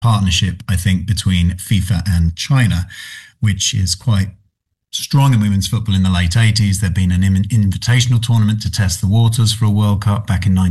partnership, I think, between FIFA and China, which is quite strong in women's football in the late 80s. There'd been an invitational tournament to test the waters for a World Cup back in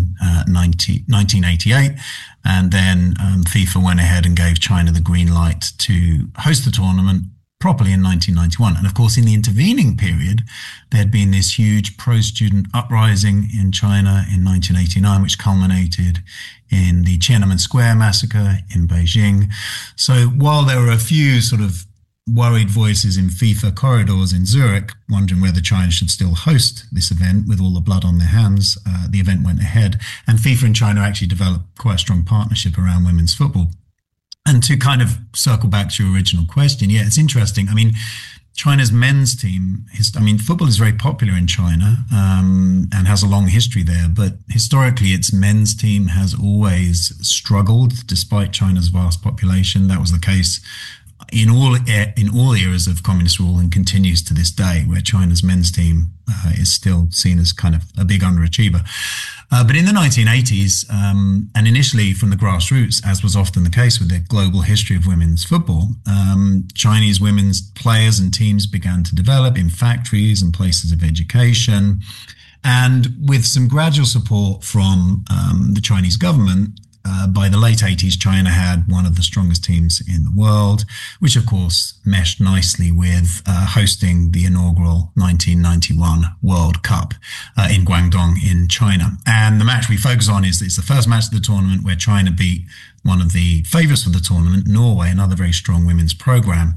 1988. And then FIFA went ahead and gave China the green light to host the tournament properly in 1991. And of course, in the intervening period, there had been this huge pro-student uprising in China in 1989, which culminated in the Tiananmen Square massacre in Beijing. So while there were a few sort of worried voices in FIFA corridors in Zurich, wondering whether China should still host this event with all the blood on their hands, the event went ahead. And FIFA and China actually developed quite a strong partnership around women's football. And to kind of circle back to your original question, yeah, it's interesting. I mean, China's men's team, football is very popular in China and has a long history there. But historically, its men's team has always struggled despite China's vast population. That was the case in all eras of communist rule and continues to this day, where China's men's team is still seen as kind of a big underachiever. But in the 1980s, and initially from the grassroots, as was often the case with the global history of women's football, Chinese women's players and teams began to develop in factories and places of education. And with some gradual support from the Chinese government, by the late 80s, China had one of the strongest teams in the world, which of course meshed nicely with hosting the inaugural 1991 World Cup in Guangdong in China. And the match we focus on it's the first match of the tournament where China beat one of the favourites for the tournament, Norway, another very strong women's programme,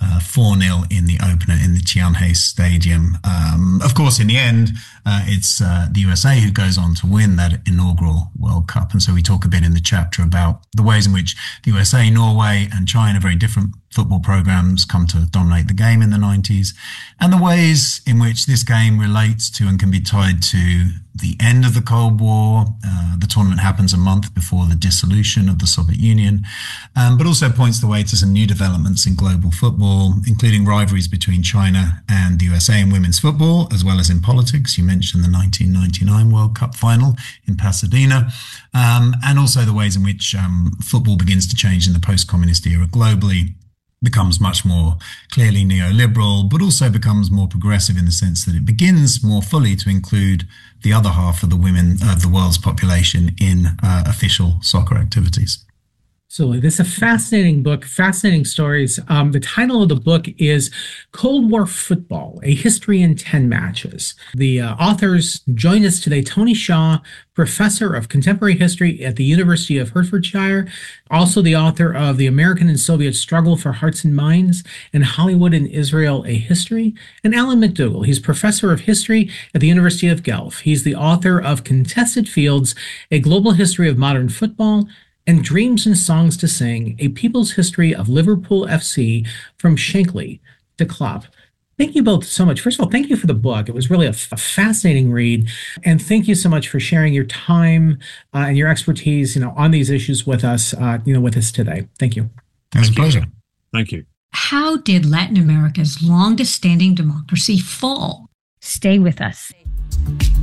4-0 in the opener in the Tianhe Stadium. Of course, in the end, it's the USA who goes on to win that inaugural World Cup. And so we talk a bit in the chapter about the ways in which the USA, Norway and China, very different football programs, come to dominate the game in the 90s, and the ways in which this game relates to and can be tied to the end of the Cold War. The tournament happens a month before the dissolution of the Soviet Union, but also points the way to some new developments in global football, including rivalries between China and the USA in women's football, as well as in politics. You mentioned the 1999 World Cup final in Pasadena, and also the ways in which football begins to change in the post-communist era globally, becomes much more clearly neoliberal, but also becomes more progressive in the sense that it begins more fully to include the other half of the women of the world's population in official soccer activities. So this is a fascinating book, fascinating stories. The title of the book is Cold War Football, A History in 10 Matches. The authors join us today, Tony Shaw, professor of contemporary history at the University of Hertfordshire, also the author of The American and Soviet Struggle for Hearts and Minds and Hollywood and Israel, A History, and Alan McDougall. He's professor of history at the University of Guelph. He's the author of Contested Fields, A Global History of Modern Football, and Dreams and Songs to Sing, A People's History of Liverpool FC from Shankly to Klopp. Thank you both so much. First of all, thank you for the book. It was really a fascinating read. And thank you so much for sharing your time and your expertise, on these issues with us, with us today. Thank you. It was a pleasure. Thank you. How did Latin America's longest standing democracy fall? Stay with us.